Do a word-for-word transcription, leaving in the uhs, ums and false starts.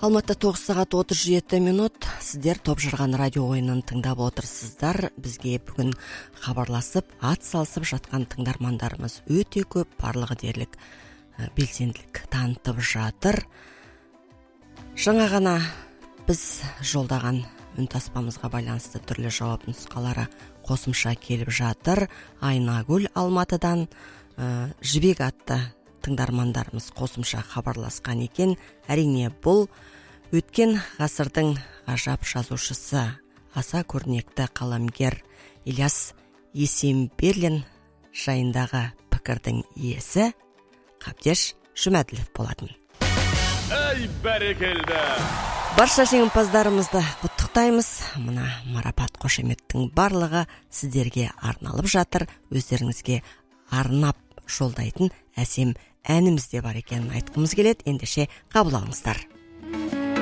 Алматы тоғыз сағат отыз жеті минут. Сіздер топ жарған радио ойынын тыңдап отырсыздар. Бізге бүгін хабарласып, ат салысып жатқан тыңдармандарымыз өте көп, барлығы дерлік белсенділік танытып жатыр. Жаңа ғана біз жолдаған үнтаспамызға байланысты түрлі жауап нұсқалары қосымша келіп жатыр. Айнагүл Алматыдан ә, жібек атты тыңдармандарымыз қосымша хабарласқан екен. Әрине бұл өткен ғасырдың ғажап жазушысы, аса көрнекті қаламгер Ілияс Есенберлин жайындағы пікірдің иесі Қабдеш Жұмәділов болатын. Эй, бәрекелді! Барша жеңімпаздарымызды құттықтаймыз. Мына марапат қошеметтің барлығы сіздерге арналып жатыр. Өздеріңізге арнап жолдайтын әсем әніміз де бар екенін айтқымыз келеді. Ендеше қабыл алыңыздар.